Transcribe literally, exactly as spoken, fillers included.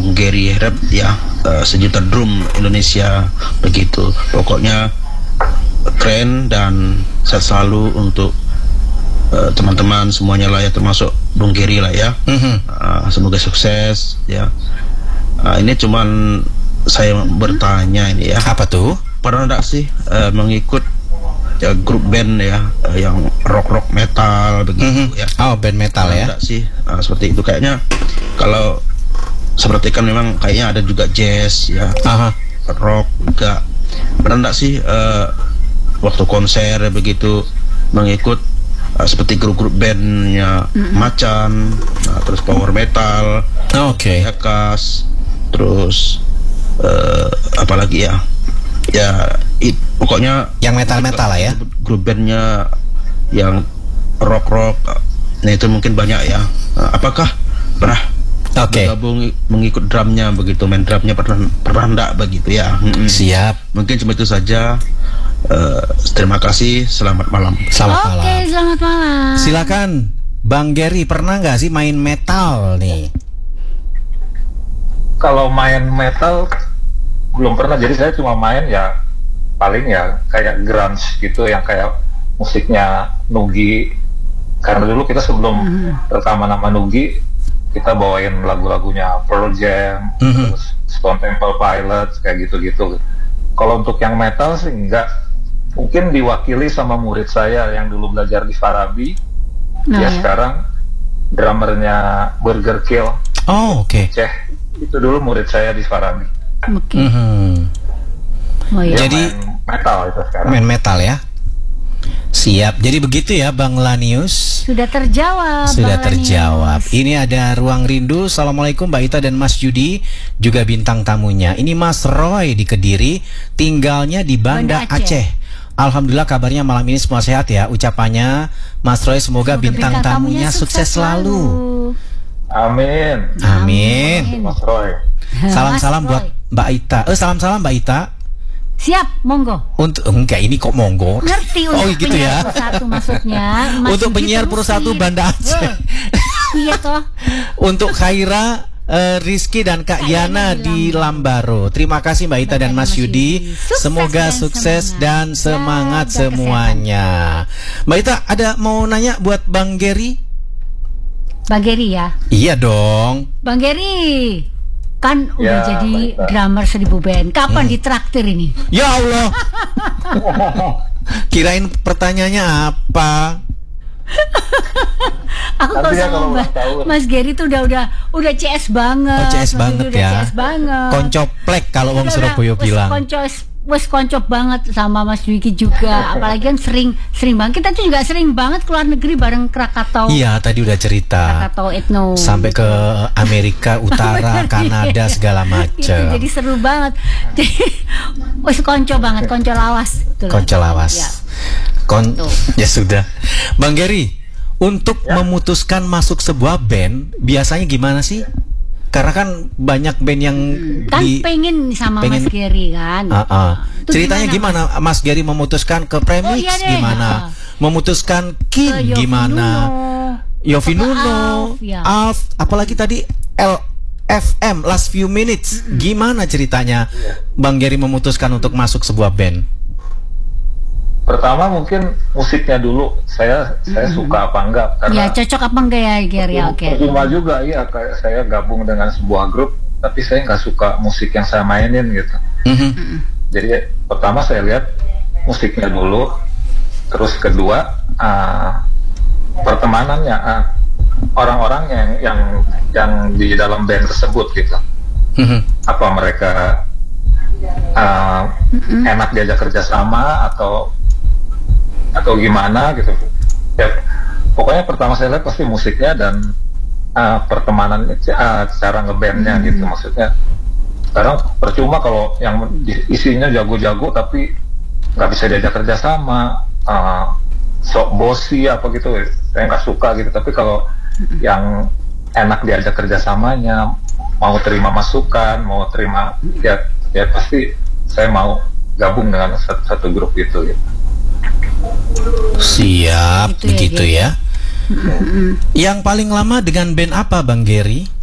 Bung Gary Rap ya, uh, sejuta drum Indonesia begitu. Pokoknya keren dan sehat selalu untuk uh, teman-teman semuanya lah ya, termasuk Bung Gary lah ya. Mm-hmm. Uh, semoga sukses ya. Uh, ini cuman saya bertanya ini ya. Apa tuh? Pernah enggak sih uh, mengikut ya, grup band ya uh, yang rock rock metal begitu mm-hmm. ya? Oh, band metal ya? Enggak sih uh, seperti itu kayaknya. Kalau seperti kan memang kayaknya ada juga jazz ya, Aha. rock juga. Pernah enggak sih uh, waktu konser begitu mengikut uh, seperti grup-grup bandnya mm-hmm. Macan, nah, terus power metal, oh, oke, okay. Yakas, terus uh, apalagi ya, ya it, pokoknya yang metal-metal lah ya, grup bandnya yang rock-rock, nah itu mungkin banyak ya. Uh, apakah pernah okay. bergabung mengikut drumnya begitu, main drumnya pernah pernah enggak begitu ya? Mm-mm. Siap. Mungkin cuma itu saja. Uh, terima kasih, selamat malam. Selamat Oke, malam. Oke, selamat malam. Silakan, Bang Gary, pernah nggak sih main metal nih? Kalau main metal belum pernah, jadi saya cuma main ya paling ya kayak grunge gitu, yang kayak musiknya Nugi. Karena dulu kita sebelum mm-hmm. rekaman nama Nugi, kita bawain lagu-lagunya Pearl Jam, mm-hmm. terus Stone Temple Pilots, kayak gitu-gitu. Kalau untuk yang metal sih enggak. Mungkin diwakili sama murid saya yang dulu belajar di Farabi. Nah, dia ya. Sekarang drummernya Burger Kill. Oh, oke. Okay. Ceh, itu dulu murid saya di Farabi. Oke. Okay. Mm-hmm. Oh, iya. Jadi main metal itu sekarang. Main metal ya. Siap. Jadi begitu ya, Bang Lanius. Sudah terjawab. Sudah Bang terjawab. Lanius. Ini ada Ruang Rindu. Assalamualaikum Mbak Ita dan Mas Yudi, juga bintang tamunya. Ini Mas Roy di Kediri, tinggalnya di Banda, Banda Aceh. Aceh. Alhamdulillah kabarnya malam ini semua sehat ya. Ucapannya Mas Roy, semoga, semoga bintang, bintang tamunya sukses, sukses selalu. Amin. Amin. Amin. Mas Roy. Salam-salam buat Mbak Ita. Eh salam-salam Mbak Ita. Siap, monggo. Untuk enggak ini kok monggo. Ngerti untuk oh, gitu penyiar ya? Pro satu maksudnya. Mas untuk penyiar Pro satu Banda Aceh. Iya toh. Untuk Khaira, uh, Rizky dan Kak, Kak Yana di Lambaro. Terima kasih Mbak Ita dan Mas Yudi. Sukses Semoga dan sukses semangat. dan semangat ya, semuanya. Kesehatan. Mbak Ita ada mau nanya buat Bang Gary? Bang Gary ya? Iya dong. Bang Gary, kan udah ya, jadi baiklah. drummer seribu band. Kapan hmm. ditraktir ini? Ya Allah. Kirain pertanyaannya apa? Aku kalau sama Mas Gary tuh udah udah udah C S banget. Oh, C S banget udah ya. C S banget. Koncoplek kalau wong Surabaya bilang. Koncos wes koncop banget sama Mas Dwiki juga. Apalagi kan sering sering banget. Kita tuh juga sering banget keluar negeri bareng Krakatau. Iya, tadi udah cerita. Krakatau Ethno. Sampai ke Amerika Utara, Kanada segala macam. Jadi seru banget. Jadi wes konco banget, konco lawas. Itulah. Konco lawas. Ya. Kon ya sudah. Bang Gary, untuk ya. memutuskan masuk sebuah band biasanya gimana sih? Karena kan banyak band yang hmm, kan di, pengen sama pengen, Mas Gary kan. Uh, uh. Ceritanya gimana? gimana Mas Gary memutuskan ke Premix, oh, iya gimana? Uh. Memutuskan King gimana? Yofi Nuno, Alf, ya. Alf, apalagi tadi L F M Last Few Minutes. Hmm. Gimana ceritanya Bang Gary memutuskan untuk masuk sebuah band? Pertama mungkin musiknya dulu, saya saya mm-hmm. suka apa enggak, karena ya cocok apa enggak ya Gary, oke. Okay. Percuma juga ya, kayak saya gabung dengan sebuah grup tapi saya nggak suka musik yang saya mainin gitu. Mm-hmm. Jadi pertama saya lihat musiknya dulu, terus kedua uh, pertemanannya, uh, orang-orang yang yang yang di dalam band tersebut gitu. Mm-hmm. Apa mereka uh, mm-hmm. enak diajak kerjasama atau atau gimana gitu ya. Pokoknya pertama saya lihat pasti musiknya dan uh, pertemanan uh, cara ngebandnya hmm. gitu. Maksudnya sekarang percuma kalau yang isinya jago-jago tapi nggak bisa diajak kerja sama, uh, sok bosi apa gitu, saya nggak suka gitu. Tapi kalau hmm. yang enak diajak kerjasamanya, mau terima masukan, mau terima ya ya pasti saya mau gabung dengan satu, satu grup itu gitu. Siap, gitu ya. Gitu ya. Mm-hmm. Yang paling lama dengan band apa Bang Gary?